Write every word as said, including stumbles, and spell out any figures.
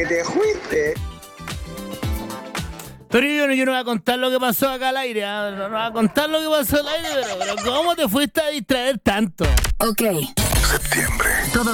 que te fuiste. Pero yo, no- yo no voy a contar lo que pasó acá al aire, ¿ah? no, no voy a contar lo que pasó al aire, pero, pero ¿cómo te fuiste a distraer tanto? Ok. Septiembre. Todo